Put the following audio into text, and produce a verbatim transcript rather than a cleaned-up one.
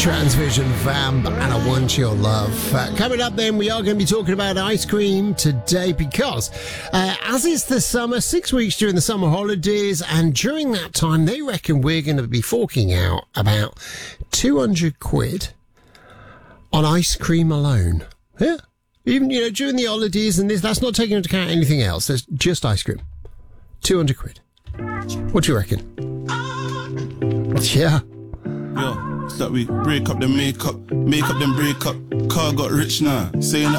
Transvision Vamp and I Want Your Love. Uh, coming up then, we are going to be talking about ice cream today because uh, as it's the summer, six weeks during the summer holidays, and during that time they reckon we're going to be forking out about two hundred quid on ice cream alone. Yeah. Even, you know, during the holidays and this, that's not taking into account anything else. There's just ice cream. two hundred quid. What do you reckon? Yeah. Yeah. That we break up the makeup, make up them break up. Car got rich now, saying that